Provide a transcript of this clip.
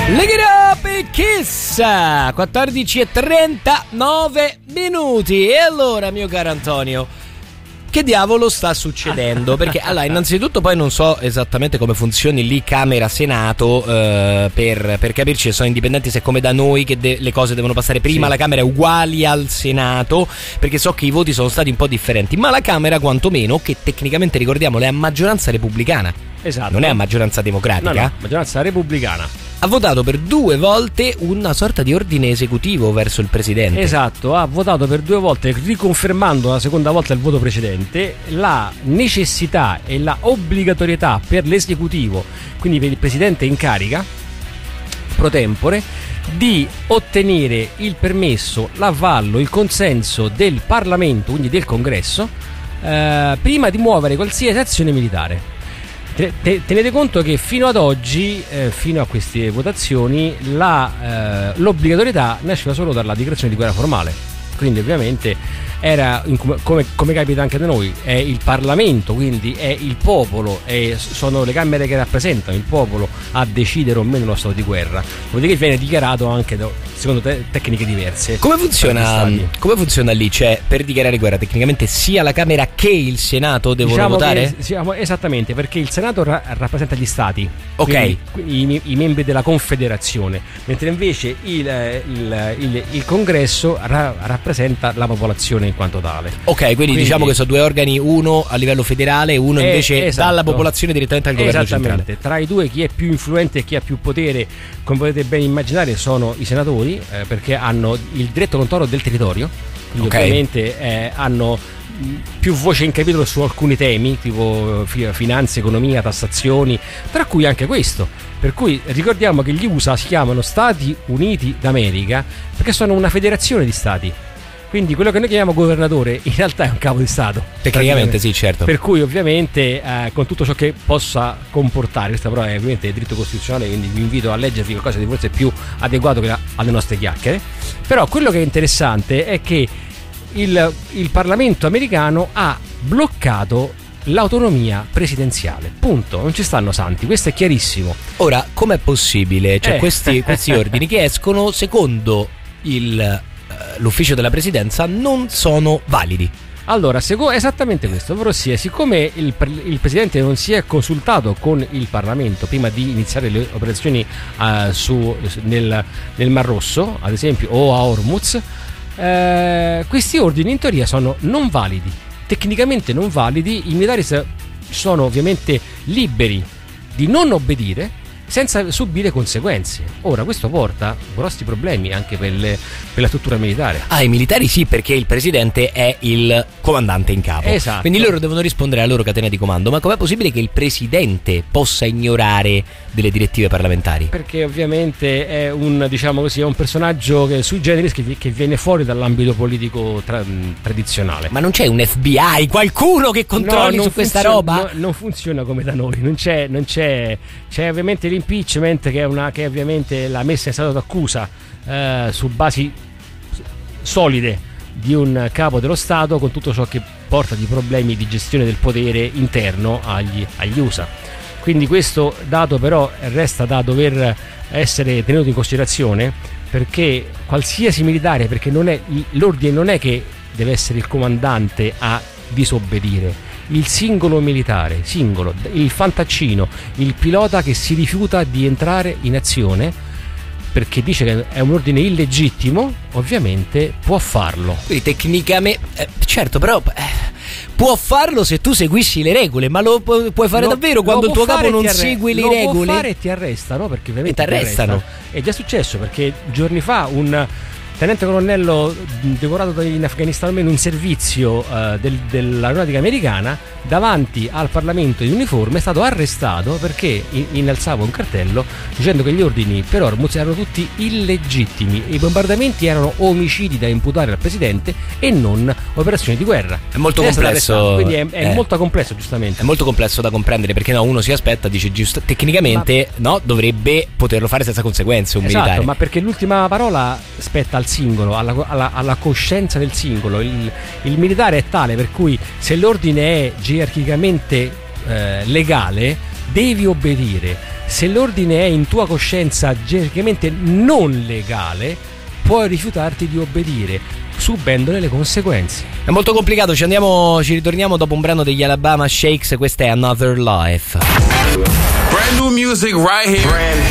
Lick it up e Kiss, 14:39 minuti. E allora, mio caro Antonio, che diavolo sta succedendo? Perché allora, innanzitutto poi non so esattamente come funzioni lì Camera Senato, per capirci, sono indipendenti se come da noi che le cose devono passare prima la Camera è uguali al Senato, perché so che i voti sono stati un po' differenti, ma la Camera quantomeno, che tecnicamente ricordiamo è a maggioranza repubblicana, esatto, non è a maggioranza democratica, no, maggioranza repubblicana, ha votato per 2 volte una sorta di ordine esecutivo verso il presidente. Esatto, ha votato per 2 volte, riconfermando la seconda volta il voto precedente, la necessità e la obbligatorietà per l'esecutivo, quindi per il presidente in carica pro tempore, di ottenere il permesso, l'avallo, il consenso del Parlamento, quindi del Congresso, prima di muovere qualsiasi azione militare. Tenete conto che fino ad oggi, fino a queste votazioni, l'obbligatorietà nasceva solo dalla dichiarazione di guerra formale. Quindi ovviamente era, come capita anche da noi, è il Parlamento, quindi è il popolo, sono le Camere che rappresentano il popolo a decidere o meno lo stato di guerra. Dopodiché viene dichiarato anche secondo tecniche diverse. Come funziona lì? Cioè, per dichiarare guerra tecnicamente sia la Camera che il Senato devono votare? Esattamente, perché il Senato rappresenta gli stati, ok, quindi i membri della Confederazione, mentre invece il Congresso rappresenta la popolazione in quanto tale. Ok, quindi diciamo che sono 2 organi, uno a livello federale e uno invece esatto, dalla popolazione direttamente al governo centrale. Tra i due chi è più influente e chi ha più potere, come potete ben immaginare, sono i senatori, perché hanno il diretto controllo del territorio, quindi ovviamente hanno più voce in capitolo su alcuni temi tipo finanza, economia, tassazioni, tra cui anche questo. Per cui ricordiamo che gli USA si chiamano Stati Uniti d'America perché sono una federazione di stati. Quindi quello che noi chiamiamo governatore in realtà è un capo di Stato. Tecnicamente sì, certo. Per cui ovviamente con tutto ciò che possa comportare, questa però è ovviamente diritto costituzionale, quindi vi invito a leggervi qualcosa di forse più adeguato che alle nostre chiacchiere. Però quello che è interessante è che il Parlamento americano ha bloccato l'autonomia presidenziale, punto, non ci stanno santi, questo è chiarissimo. Ora, com'è possibile? Cioè questi ordini che escono secondo l'ufficio della presidenza non sono validi. Allora, esattamente questo, ovvero sia, siccome il presidente non si è consultato con il Parlamento prima di iniziare le operazioni nel Mar Rosso, ad esempio, o a Hormuz, questi ordini in teoria sono non validi, tecnicamente non validi. I militari sono ovviamente liberi di non obbedire senza subire conseguenze. Ora questo porta grossi problemi anche per la struttura militare. I militari sì, perché il presidente è il comandante in capo. Esatto. Quindi loro devono rispondere alla loro catena di comando. Ma com'è possibile che il presidente possa ignorare delle direttive parlamentari? Perché ovviamente è un personaggio che sui generis che viene fuori dall'ambito politico tradizionale. Ma non c'è un FBI, qualcuno che controlli su questa roba? Non funziona come da noi, non c'è ovviamente l'impeachment che è ovviamente la messa in stato d'accusa su basi solide di un capo dello Stato, con tutto ciò che porta di problemi di gestione del potere interno agli USA. Quindi questo dato però resta da dover essere tenuto in considerazione, perché qualsiasi militare, perché l'ordine non è che deve essere il comandante a disobbedire, il singolo militare, il fantaccino, il pilota che si rifiuta di entrare in azione perché dice che è un ordine illegittimo, ovviamente può farlo. Quindi tecnicamente, certo, però può farlo se tu seguisci le regole, ma lo puoi fare davvero quando il tuo capo non segue le regole? Lo può fare e ti arrestano, perché ovviamente ti arrestano. È già successo, perché giorni fa un tenente colonnello decorato in Afghanistan, almeno in servizio dell'aeronautica americana, davanti al Parlamento in uniforme, è stato arrestato perché innalzava un cartello dicendo che gli ordini per Hormuz erano tutti illegittimi e i bombardamenti erano omicidi da imputare al presidente e non operazioni di guerra. È molto complesso, quindi è molto complesso, giustamente. È molto complesso da comprendere, perché uno si aspetta, dice tecnicamente dovrebbe poterlo fare senza conseguenze un militare. Esatto, ma perché l'ultima parola spetta al singolo, alla coscienza del singolo. Il militare è tale per cui se l'ordine è gerarchicamente legale, devi obbedire. Se l'ordine è in tua coscienza genericamente non legale, puoi rifiutarti di obbedire, subendone le conseguenze. È molto complicato, ci ritorniamo dopo un brano degli Alabama Shakes, questa è Another Life. Brand new music right here.